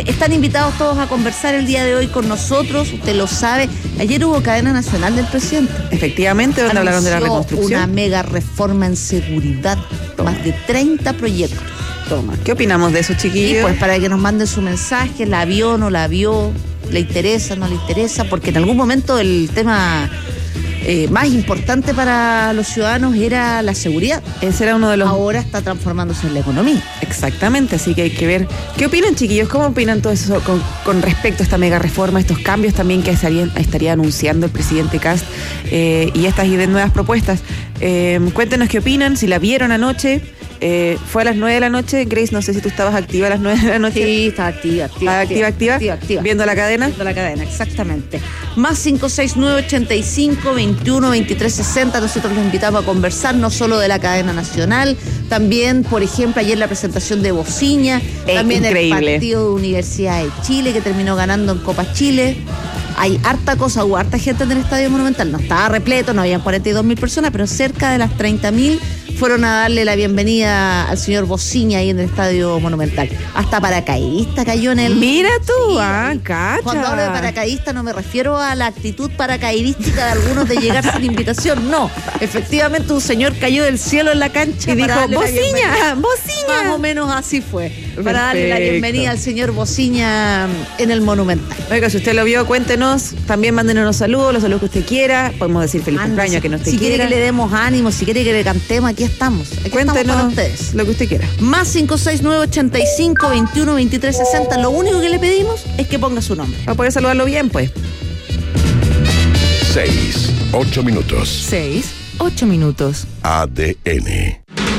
Están invitados todos a conversar el día de hoy con nosotros, usted lo sabe. Ayer hubo cadena nacional del presidente. Efectivamente, donde hablaron de la reconstrucción. Una mega reforma en seguridad, más de 30 proyectos. Toma, ¿qué opinamos de eso, chiquillos? Y pues para que nos manden su mensaje, ¿la vio, no la vio? ¿Le interesa, no le interesa? Porque en algún momento el tema más importante para los ciudadanos era la seguridad. Ese era uno de los... Ahora está transformándose en la economía. Exactamente, así que hay que ver. ¿Qué opinan, chiquillos? ¿Cómo opinan todo eso con respecto a esta mega reforma, estos cambios también que estaría anunciando el presidente Kast y estas nuevas propuestas? Cuéntenos qué opinan, si la vieron anoche. Fue a las 9 de la noche. Grace, no sé si tú estabas activa a las 9 de la noche. Sí, estaba activa. Activa. ¿Viendo la cadena? Viendo la cadena, exactamente. Más 569-85-21-23-60. Nosotros los invitamos a conversar no solo de la cadena nacional, también, por ejemplo, ayer la presentación de Bociña, también increíble. El partido de Universidad de Chile, que terminó ganando en Copa Chile. Hay harta cosa, hubo harta gente en el Estadio Monumental. No estaba repleto, no habían 42.000 personas, pero cerca de las 30.000 fueron a darle la bienvenida al señor Bociña ahí en el Estadio Monumental. Hasta paracaidista cayó en el... Mira tú, sí, cacha. Cuando hablo de paracaidista no me refiero a la actitud paracaidística de algunos de llegar sin invitación, no. Efectivamente un señor cayó del cielo en la cancha y dijo, Bociña. Bociña. Más o menos así fue. Perfecto. Para darle la bienvenida al señor Bociña en el Monumental. Oiga, si usted lo vio, cuéntenos. También mándenos los saludos que usted quiera. Podemos decir feliz cumpleaños a que no usted si quiera. quiere que le demos ánimo, si quiere que le cantemos, aquí estamos. Aquí cuéntenos estamos para ustedes. Lo que usted quiera. Más 569-85-21-23-60. Lo único que le pedimos es que ponga su nombre. Para poder saludarlo bien, pues. 6-8 minutos. 6-8 minutos. ADN.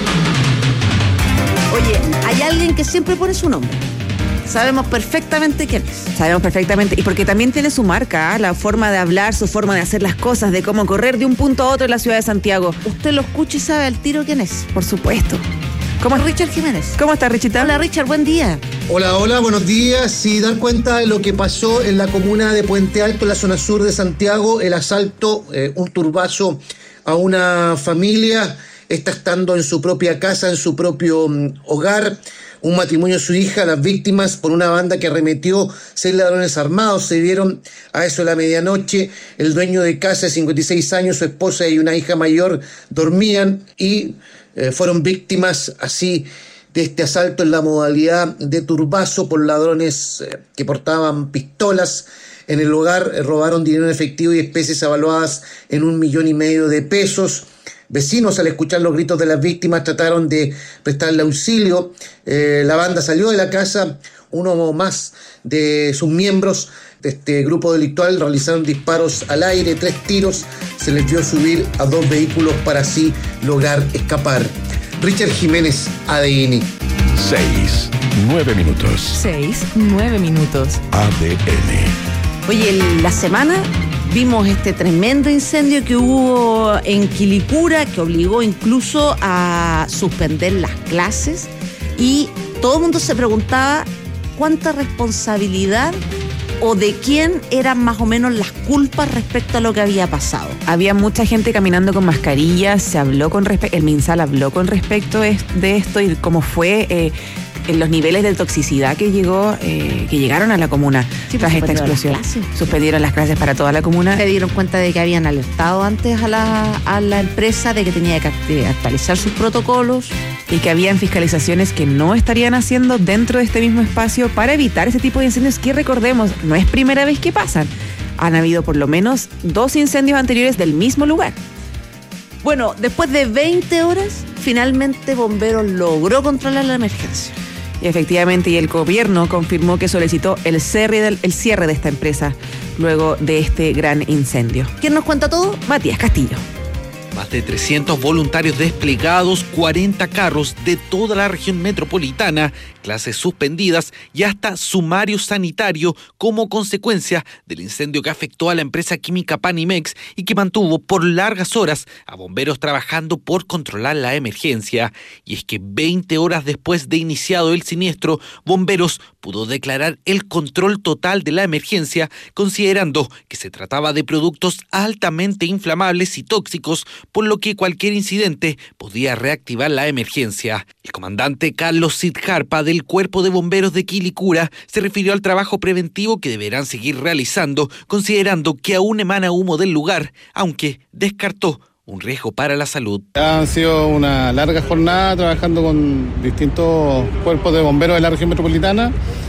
Oye, hay alguien que siempre pone su nombre. Sabemos perfectamente quién es. Sabemos perfectamente. Y porque también tiene su marca, la forma de hablar, su forma de hacer las cosas, de cómo correr de un punto a otro en la ciudad de Santiago. Usted lo escucha y sabe al tiro quién es. Por supuesto. ¿Cómo es Richard Jiménez? ¿Cómo está, Richita? Hola, Richard, buen día. Hola, buenos días. Si dan cuenta de lo que pasó en la comuna de Puente Alto, en la zona sur de Santiago, el asalto, un turbazo a una familia, está estando en su propia casa, en su propio hogar. Un matrimonio, su hija, las víctimas por una banda que arremetió 6 ladrones armados. Se vieron a eso de la medianoche. El dueño de casa de 56 años, su esposa y una hija mayor dormían y fueron víctimas así de este asalto en la modalidad de turbazo por ladrones que portaban pistolas. En el hogar robaron dinero en efectivo y especies avaluadas en 1,5 millones de pesos. Vecinos, al escuchar los gritos de las víctimas, trataron de prestarle auxilio. La banda salió de la casa. Uno más de sus miembros de este grupo delictual realizaron disparos al aire, 3 tiros. Se les vio subir a 2 vehículos para así lograr escapar. Richard Jiménez, ADN. 6-9 minutos. 6-9 minutos. ADN. Oye, en la semana vimos este tremendo incendio que hubo en Quilicura, que obligó incluso a suspender las clases, y todo el mundo se preguntaba cuánta responsabilidad o de quién eran más o menos las culpas respecto a lo que había pasado. Había mucha gente caminando con mascarillas, se habló el MinSal habló con respecto de esto y cómo fue en los niveles de toxicidad que llegaron a la comuna tras esta explosión. Suspendieron las clases para toda la comuna. Se dieron cuenta de que habían alertado antes a la empresa de que tenía que actualizar sus protocolos. Y que habían fiscalizaciones que no estarían haciendo dentro de este mismo espacio para evitar ese tipo de incendios que, recordemos, no es primera vez que pasan. Han habido por lo menos 2 incendios anteriores del mismo lugar. Bueno, después de 20 horas, finalmente Bomberos logró controlar la emergencia. Y efectivamente, y el gobierno confirmó que solicitó el cierre de esta empresa luego de este gran incendio. ¿Quién nos cuenta todo? Matías Castillo. Más de 300 voluntarios desplegados, 40 carros de toda la región metropolitana, clases suspendidas y hasta sumario sanitario como consecuencia del incendio que afectó a la empresa química Panimex y que mantuvo por largas horas a bomberos trabajando por controlar la emergencia. Y es que 20 horas después de iniciado el siniestro, Bomberos pudo declarar el control total de la emergencia, considerando que se trataba de productos altamente inflamables y tóxicos, por lo que cualquier incidente podía reactivar la emergencia. El comandante Carlos Cid Jarpa del del Cuerpo de Bomberos de Quilicura se refirió al trabajo preventivo que deberán seguir realizando, considerando que aún emana humo del lugar, aunque descartó un riesgo para la salud. Ha sido una larga jornada trabajando con distintos cuerpos de bomberos de la región metropolitana.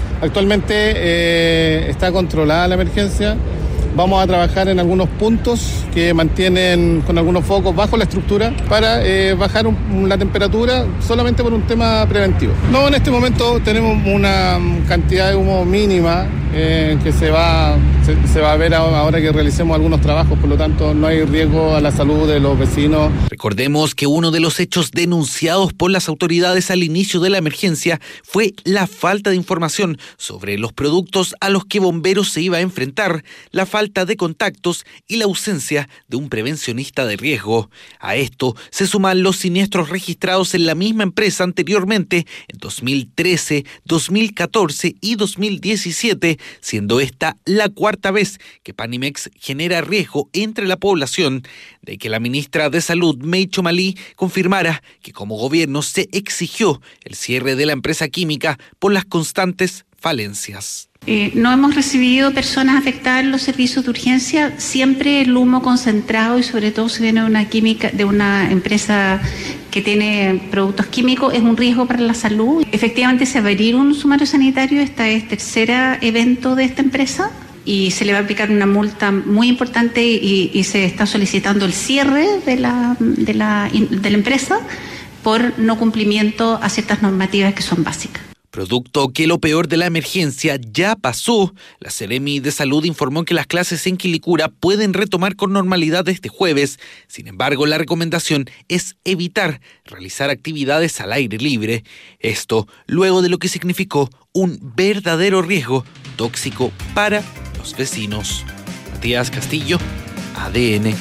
Actualmente está controlada la emergencia. Vamos a trabajar en algunos puntos que mantienen con algunos focos bajo la estructura para bajar la temperatura solamente por un tema preventivo. No, en este momento tenemos una cantidad de humo mínima que se va a ver ahora que realicemos algunos trabajos, por lo tanto no hay riesgo a la salud de los vecinos. Recordemos que uno de los hechos denunciados por las autoridades al inicio de la emergencia fue la falta de información sobre los productos a los que bomberos se iba a enfrentar, la falta de contactos y la ausencia de un prevencionista de riesgo. A esto se suman los siniestros registrados en la misma empresa anteriormente en 2013, 2014 y 2017, siendo esta la cuarta vez que Panimex genera riesgo entre la población, de que la ministra de Salud, Meicho Malí, confirmara que como gobierno se exigió el cierre de la empresa química por las constantes falencias. No hemos recibido personas afectadas en los servicios de urgencia. Siempre el humo concentrado y sobre todo si viene de una empresa que tiene productos químicos es un riesgo para la salud. Efectivamente se va a abrir un sumario sanitario. Esta es tercera evento de esta empresa y se le va a aplicar una multa muy importante y se está solicitando el cierre de la empresa por no cumplimiento a ciertas normativas que son básicas. Producto que lo peor de la emergencia ya pasó, la Seremi de Salud informó que las clases en Quilicura pueden retomar con normalidad este jueves. Sin embargo, la recomendación es evitar realizar actividades al aire libre. Esto luego de lo que significó un verdadero riesgo tóxico para los vecinos. Matías Castillo, ADN.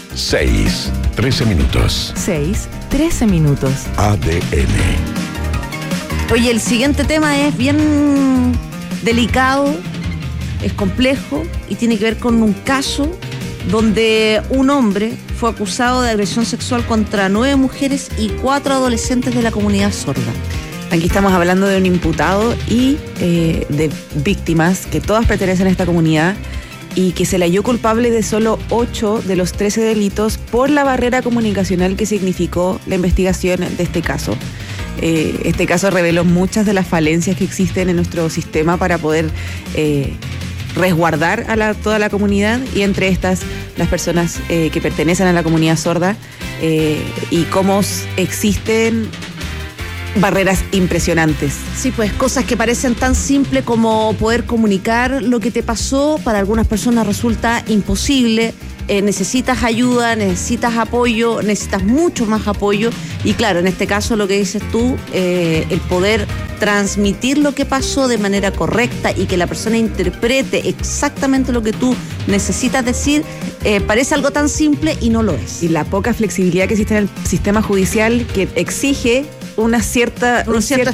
6:13 minutos. 6:13 minutos. ADN. Oye, el siguiente tema es bien delicado, es complejo y tiene que ver con un caso donde un hombre fue acusado de agresión sexual contra 9 mujeres y 4 adolescentes de la comunidad sorda. Aquí estamos hablando de un imputado y de víctimas que todas pertenecen a esta comunidad y que se le halló culpable de solo 8 de los 13 delitos por la barrera comunicacional que significó la investigación de este caso. Este caso reveló muchas de las falencias que existen en nuestro sistema para poder resguardar a toda la comunidad y entre estas las personas que pertenecen a la comunidad sorda y cómo existen barreras impresionantes. Sí, pues cosas que parecen tan simples como poder comunicar lo que te pasó, para algunas personas resulta imposible. Necesitas ayuda, necesitas apoyo, necesitas mucho más apoyo y claro, en este caso lo que dices tú, el poder transmitir lo que pasó de manera correcta y que la persona interprete exactamente lo que tú necesitas decir, parece algo tan simple y no lo es. Y la poca flexibilidad que existe en el sistema judicial que exige un cierto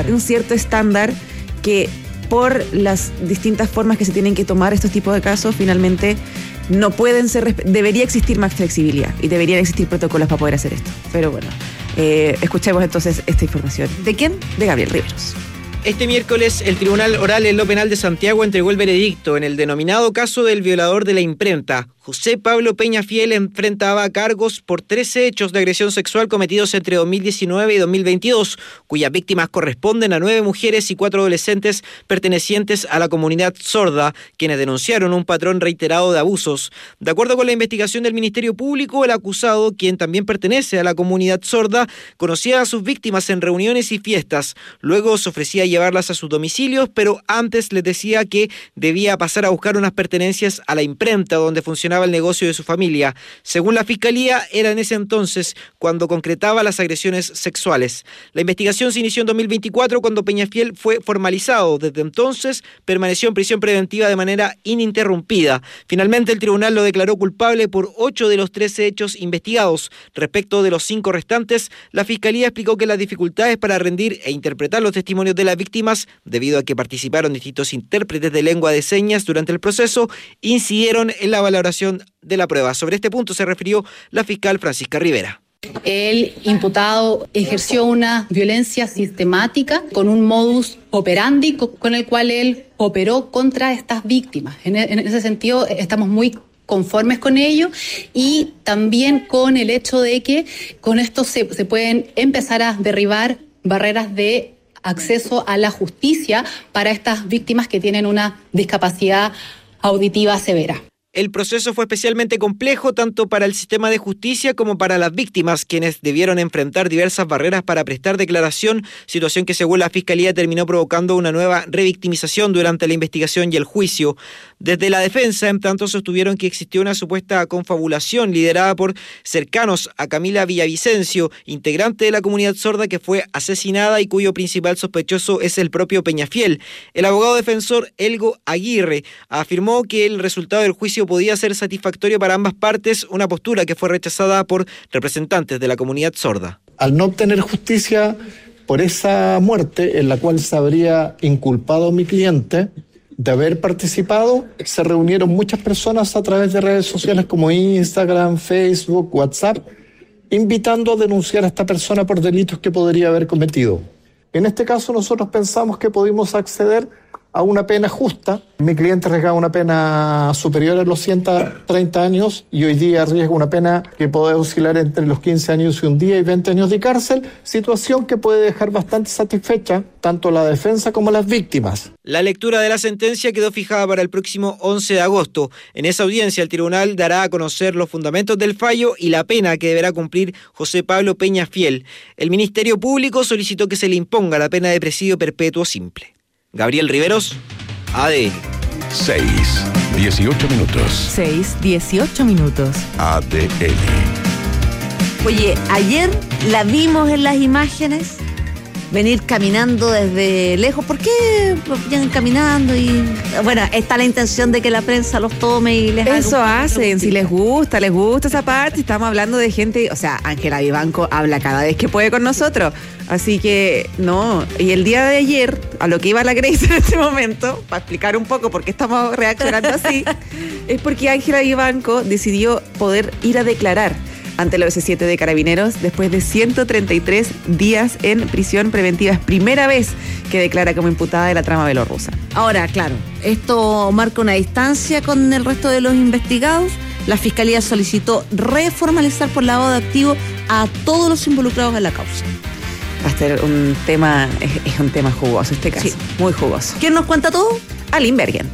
estándar que por las distintas formas que se tienen que tomar estos tipos de casos finalmente no pueden ser, debería existir más flexibilidad y deberían existir protocolos para poder hacer esto. Pero bueno, escuchemos entonces esta información. ¿De quién? De Gabriel Riveros. Este miércoles, el Tribunal Oral en lo Penal de Santiago entregó el veredicto en el denominado caso del violador de la imprenta. José Pablo Peñafiel enfrentaba cargos por 13 hechos de agresión sexual cometidos entre 2019 y 2022, cuyas víctimas corresponden a 9 mujeres y 4 adolescentes pertenecientes a la comunidad sorda, quienes denunciaron un patrón reiterado de abusos. De acuerdo con la investigación del Ministerio Público, el acusado, quien también pertenece a la comunidad sorda, conocía a sus víctimas en reuniones y fiestas. Luego se ofrecía llevarlas a sus domicilios, pero antes les decía que debía pasar a buscar unas pertenencias a la imprenta donde funcionaba el negocio de su familia. Según la Fiscalía, era en ese entonces cuando concretaba las agresiones sexuales. La investigación se inició en 2024 cuando Peñafiel fue formalizado. Desde entonces permaneció en prisión preventiva de manera ininterrumpida. Finalmente el tribunal lo declaró culpable por 8 de los 13 hechos investigados. Respecto de los 5 restantes, la Fiscalía explicó que las dificultades para rendir e interpretar los testimonios de las víctimas, debido a que participaron distintos intérpretes de lengua de señas durante el proceso, incidieron en la valoración de la prueba. Sobre este punto se refirió la fiscal Francisca Rivera. El imputado ejerció una violencia sistemática con un modus operandi con el cual él operó contra estas víctimas. En ese sentido, estamos muy conformes con ello y también con el hecho de que con esto se pueden empezar a derribar barreras de acceso a la justicia para estas víctimas que tienen una discapacidad auditiva severa. El proceso fue especialmente complejo tanto para el sistema de justicia como para las víctimas, quienes debieron enfrentar diversas barreras para prestar declaración, situación que según la Fiscalía terminó provocando una nueva revictimización durante la investigación y el juicio. Desde la defensa, en tanto, sostuvieron que existió una supuesta confabulación liderada por cercanos a Camila Villavicencio, integrante de la comunidad sorda que fue asesinada y cuyo principal sospechoso es el propio Peñafiel. El abogado defensor Elgo Aguirre afirmó que el resultado del juicio podía ser satisfactorio para ambas partes, una postura que fue rechazada por representantes de la comunidad sorda. Al no obtener justicia por esa muerte en la cual se habría inculpado a mi cliente de haber participado, se reunieron muchas personas a través de redes sociales como Instagram, Facebook, WhatsApp, invitando a denunciar a esta persona por delitos que podría haber cometido. En este caso nosotros pensamos que pudimos acceder a una pena justa. Mi cliente arriesgaba una pena superior a los 130 años y hoy día arriesga una pena que puede oscilar entre los 15 años y un día y 20 años de cárcel, situación que puede dejar bastante satisfecha tanto a la defensa como a las víctimas. La lectura de la sentencia quedó fijada para el próximo 11 de agosto. En esa audiencia el tribunal dará a conocer los fundamentos del fallo y la pena que deberá cumplir José Pablo Peñafiel. El Ministerio Público solicitó que se le imponga la pena de presidio perpetuo simple. Gabriel Riveros, ADN. 6:18 minutos. 6:18 minutos. ADN. Oye, ayer la vimos en las imágenes venir caminando desde lejos. ¿Por qué llegan caminando? Y bueno, está la intención de que la prensa los tome y les haga eso hacen, si les gusta esa parte. Estamos hablando de gente, o sea, Ángela Vivanco habla cada vez que puede con nosotros, así que no. Y el día de ayer, a lo que iba la Grace en este momento, para explicar un poco por qué estamos reaccionando así, es porque Ángela Vivanco decidió poder ir a declarar ante el OS7 de Carabineros después de 133 días en prisión preventiva. Es primera vez que declara como imputada de la trama bielorrusa. Ahora, claro, esto marca una distancia con el resto de los investigados. La Fiscalía solicitó reformalizar por lavado de activos a todos los involucrados en la causa. Va a ser un tema, es un tema jugoso este caso, sí, muy jugoso. ¿Quién nos cuenta todo? Aline Bergen.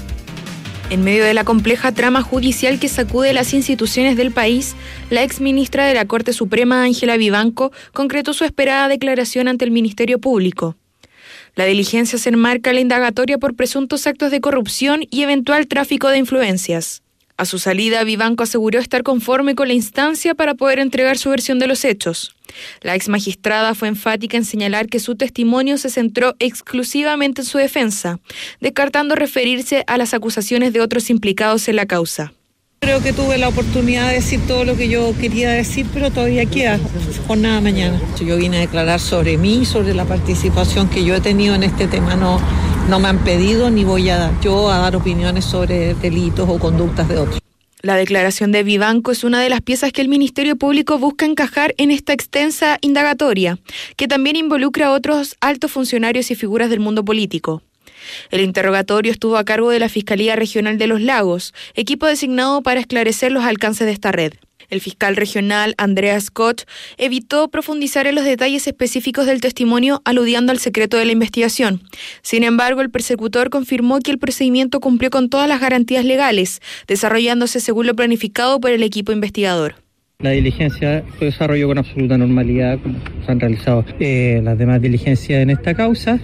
En medio de la compleja trama judicial que sacude las instituciones del país, la exministra de la Corte Suprema, Ángela Vivanco, concretó su esperada declaración ante el Ministerio Público. La diligencia se enmarca en la indagatoria por presuntos actos de corrupción y eventual tráfico de influencias. A su salida, Vivanco aseguró estar conforme con la instancia para poder entregar su versión de los hechos. La exmagistrada fue enfática en señalar que su testimonio se centró exclusivamente en su defensa, descartando referirse a las acusaciones de otros implicados en la causa. Creo que tuve la oportunidad de decir todo lo que yo quería decir, pero todavía queda jornada mañana. Yo vine a declarar sobre mí, sobre la participación que yo he tenido en este tema. No me han pedido ni voy a dar opiniones sobre delitos o conductas de otros. La declaración de Vivanco es una de las piezas que el Ministerio Público busca encajar en esta extensa indagatoria, que también involucra a otros altos funcionarios y figuras del mundo político. El interrogatorio estuvo a cargo de la Fiscalía Regional de Los Lagos, equipo designado para esclarecer los alcances de esta red. El fiscal regional, Andrea Scott, evitó profundizar en los detalles específicos del testimonio aludiendo al secreto de la investigación. Sin embargo, el persecutor confirmó que el procedimiento cumplió con todas las garantías legales, desarrollándose según lo planificado por el equipo investigador. La diligencia se desarrolló con absoluta normalidad, como se han realizado las demás diligencias en esta causa,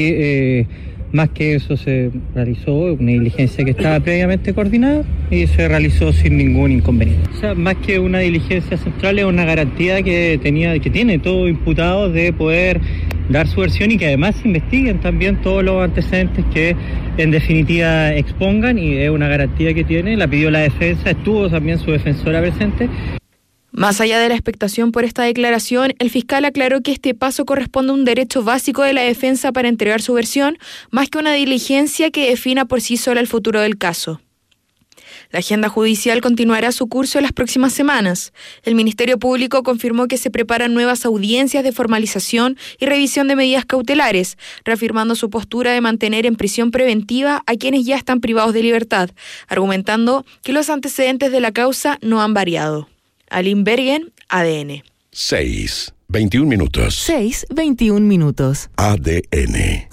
y más que eso se realizó una diligencia que estaba previamente coordinada y se realizó sin ningún inconveniente. O sea, más que una diligencia central, es una garantía que tiene todo imputado de poder dar su versión y que además investiguen también todos los antecedentes que en definitiva expongan, y es una garantía que tiene. La pidió la defensa, estuvo también su defensora presente. Más allá de la expectación por esta declaración, el fiscal aclaró que este paso corresponde a un derecho básico de la defensa para entregar su versión, más que una diligencia que defina por sí sola el futuro del caso. La agenda judicial continuará su curso en las próximas semanas. El Ministerio Público confirmó que se preparan nuevas audiencias de formalización y revisión de medidas cautelares, reafirmando su postura de mantener en prisión preventiva a quienes ya están privados de libertad, argumentando que los antecedentes de la causa no han variado. Aline Bergen, ADN. 6:21 minutos. 6:21 minutos. ADN.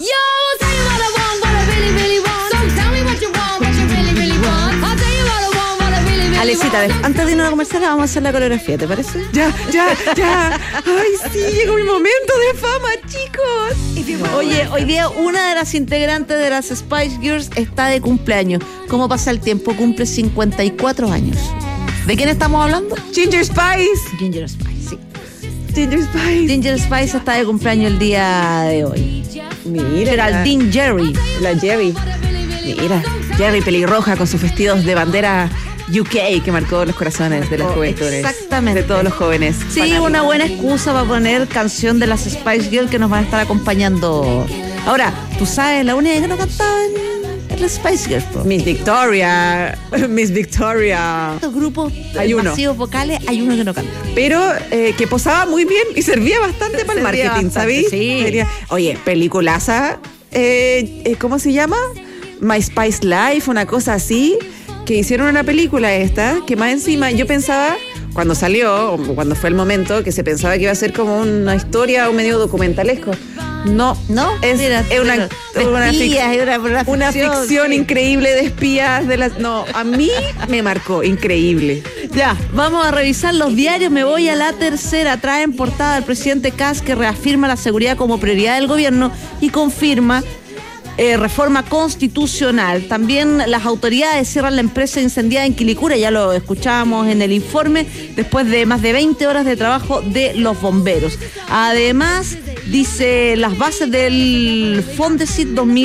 Alecita, antes de irnos a comercial vamos a hacer la coreografía, ¿te parece? Ya. Ay, sí, llegó mi momento de fama, chicos. Oye, hoy día una de las integrantes de las Spice Girls está de cumpleaños. ¿Cómo pasa el tiempo? Cumple 54 años. ¿De quién estamos hablando? Ginger Spice. Ginger Spice, sí. Ginger Spice está de cumpleaños el día de hoy. Mira. Geraldine Jerry. La Jerry. Mira, Jerry pelirroja con sus vestidos de bandera UK que marcó los corazones de las juventudes. Exactamente. De todos los jóvenes. Sí, fanáticos. Una buena excusa para poner canción de las Spice Girls que nos van a estar acompañando. Ahora, tú sabes, la única que no cantaba en las Spice Girls. Miss Victoria. Estos grupos masivos vocales, hay uno que no canta. Pero que posaba muy bien y servía bastante para el marketing, ¿sabes? Sí. Oye, peliculaza. ¿Cómo se llama? My Spice Life, una cosa así. Que hicieron una película esta, que más encima yo pensaba, cuando salió, o cuando fue el momento, que se pensaba que iba a ser como una historia o medio documentalesco. No, es una ficción sí. Increíble de espías. No, a mí me marcó, increíble. Ya, vamos a revisar los diarios. Me voy a La Tercera. Trae en portada al presidente Kast que reafirma la seguridad como prioridad del gobierno y confirma reforma constitucional. También las autoridades cierran la empresa incendiada en Quilicura, ya lo escuchábamos en el informe, después de más de 20 horas de trabajo de los bomberos. Además, dice, las bases del Fondesit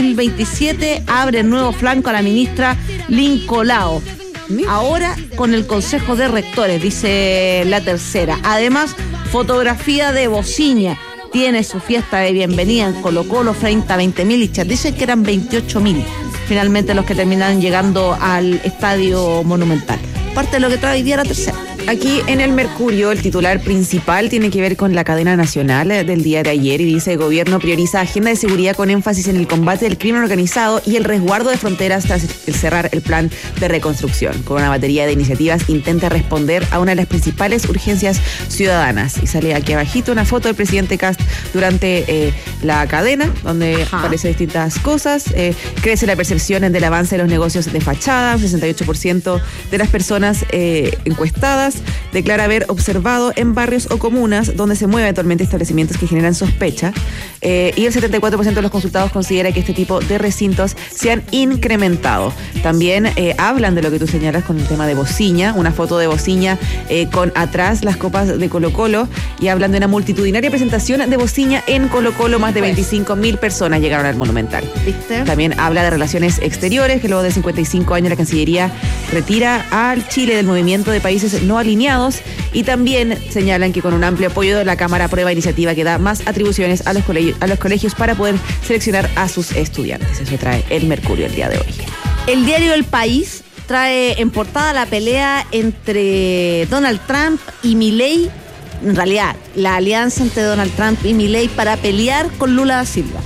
2027 abren nuevo flanco a la ministra Lincolao. Ahora con el Consejo de Rectores, dice La Tercera. Además, fotografía de Bociña. Tiene su fiesta de bienvenida en Colo-Colo frente a 20.000 hinchas. Dicen que eran 28.000 finalmente los que terminaron llegando al Estadio Monumental. Parte de lo que trae hoy día La Tercera. Aquí en el Mercurio, el titular principal tiene que ver con la cadena nacional del día de ayer y dice: el gobierno prioriza agenda de seguridad con énfasis en el combate del crimen organizado y el resguardo de fronteras tras el cerrar el plan de reconstrucción. Con una batería de iniciativas intenta responder a una de las principales urgencias ciudadanas. Y sale aquí abajito una foto del presidente Kast durante la cadena, donde aparecen distintas cosas. Crece la percepción del avance de los negocios de fachada. Un 68% de las personas encuestadas declara haber observado en barrios o comunas donde se mueven actualmente establecimientos que generan sospecha, y el 74% de los consultados considera que este tipo de recintos se han incrementado. También hablan de lo que tú señalas con el tema de Bociña, una foto de Bociña con atrás las copas de Colo-Colo, y hablan de una multitudinaria presentación de Bociña en Colo-Colo. Más de 25.000 personas llegaron al Monumental. ¿Viste? También habla de relaciones exteriores, que luego de 55 años la Cancillería retira al Chile del movimiento de países no alineados, y también señalan que con un amplio apoyo de la Cámara aprueba iniciativa que da más atribuciones a los colegios para poder seleccionar a sus estudiantes. Eso trae el Mercurio el día de hoy. El diario El País trae en portada la pelea entre Donald Trump y Milei, en realidad la alianza entre Donald Trump y Milei para pelear con Lula da Silva.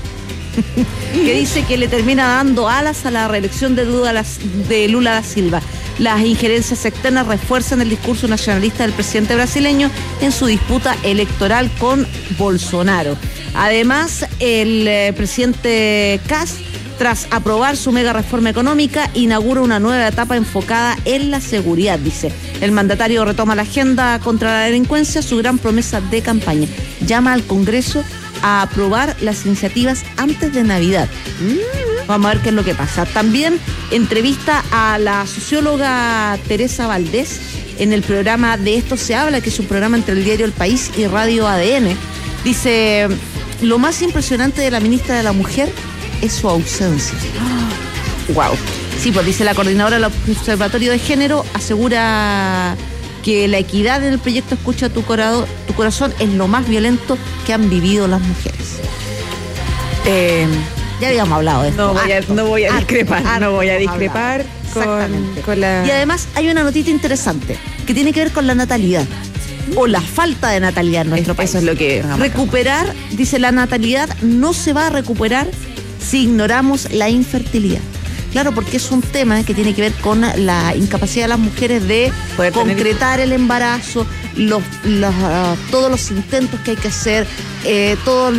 Que dice que le termina dando alas a la reelección de Lula da Silva. Las injerencias externas refuerzan el discurso nacionalista del presidente brasileño en su disputa electoral con Bolsonaro. Además, el presidente Kast, tras aprobar su mega reforma económica, inaugura una nueva etapa enfocada en la seguridad, dice. El mandatario retoma la agenda contra la delincuencia, su gran promesa de campaña. Llama al Congreso a aprobar las iniciativas antes de Navidad. Vamos a ver qué es lo que pasa. También entrevista a la socióloga Teresa Valdés en el programa De Esto se habla, que es un programa entre el diario El País y Radio ADN. Dice, lo más impresionante de la ministra de la Mujer es su ausencia. Wow. Sí, pues dice la coordinadora del Observatorio de Género, asegura que la equidad en el proyecto Escucha tu Corazón es lo más violento que han vivido las mujeres. Ya habíamos hablado de esto. No voy a discrepar con la... Y además hay una notita interesante que tiene que ver con la natalidad o la falta de natalidad en nuestro país. Eso es lo que... Recuperar, dice, la natalidad no se va a recuperar si ignoramos la infertilidad. Claro, porque es un tema que tiene que ver con la incapacidad de las mujeres de poder concretar el embarazo, todos los intentos que hay que hacer, todo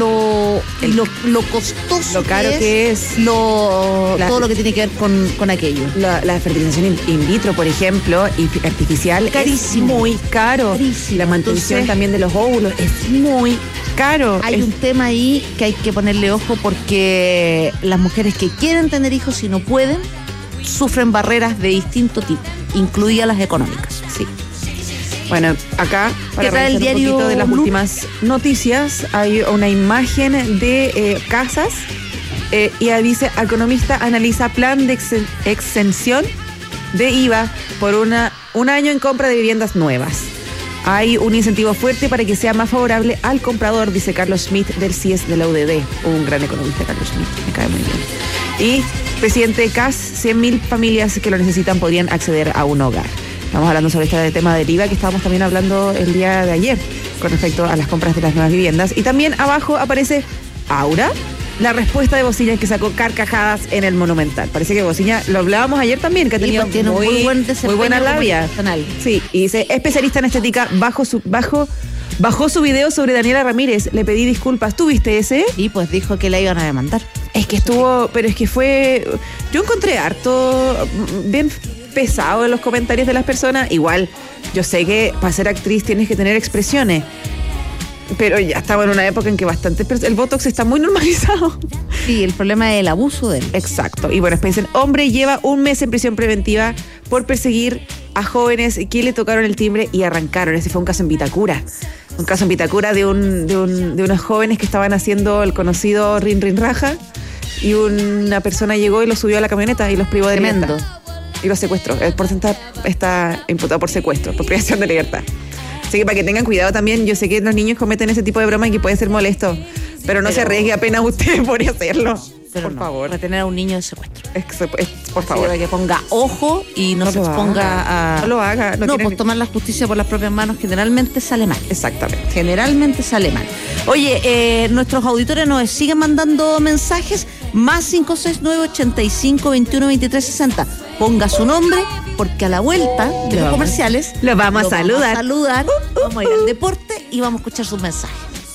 lo costoso, lo caro que es, todo lo que tiene que ver con aquello. La fertilización in vitro, por ejemplo, y artificial, carísimo, es muy caro. Carísimo. La mantención Entonces, también de los óvulos es muy caro. Hay un tema ahí que hay que ponerle ojo porque las mujeres que quieren tener hijos y no pueden, sufren barreras de distinto tipo, incluidas las económicas. Sí. Bueno, acá, para trae el diario un poquito de las Blue? últimas noticias, hay una imagen de casas y ahí dice: economista analiza plan de exención de IVA por un año en compra de viviendas nuevas. Hay un incentivo fuerte para que sea más favorable al comprador, dice Carlos Schmidt del CIES de la UDD, un gran economista, Carlos Schmidt, me cae muy bien. Y presidente CAS, 100.000 familias que lo necesitan podrían acceder a un hogar. Estamos hablando sobre este tema del IVA que estábamos también hablando el día de ayer con respecto a las compras de las nuevas viviendas. Y también abajo aparece Aura, la respuesta de Bociña que sacó carcajadas en el Monumental. Parece que Bociña, lo hablábamos ayer también, que ha tenido muy buena labia. Sí, y dice, especialista en estética, bajó su video sobre Daniela Ramírez. Le pedí disculpas. ¿Tú viste ese? Y pues dijo que la iban a demandar. Es que pero es que fue... Yo encontré harto bien pesado en los comentarios de las personas. Igual, yo sé que para ser actriz tienes que tener expresiones, pero ya estamos en una época en que el Botox está muy normalizado. Sí, el problema es el abuso de él. Exacto. Y bueno, piensen, hombre lleva 1 mes en prisión preventiva por perseguir a jóvenes que le tocaron el timbre y arrancaron. Ese fue un caso en Vitacura. Un caso en Vitacura de unos jóvenes que estaban haciendo el conocido rin rin raja, y una persona llegó y los subió a la camioneta y los privó de libertad. Y los secuestró. El porcentaje está imputado por secuestro, por privación de libertad. Así que para que tengan cuidado también, yo sé que los niños cometen ese tipo de broma y que puede ser molesto, pero no se arriesgue apenas usted por hacerlo. Pero por favor. Retener a un niño de secuestro. Por favor. Para que ponga ojo y no se exponga a... No lo haga. Pues tomar la justicia por las propias manos generalmente sale mal. Exactamente. Generalmente sale mal. Oye, nuestros auditores nos siguen mandando mensajes. Más 569-85-21-23-60. Ponga su nombre, porque a la vuelta de los comerciales lo vamos a saludar. Vamos a ir al deporte y vamos a escuchar sus mensajes.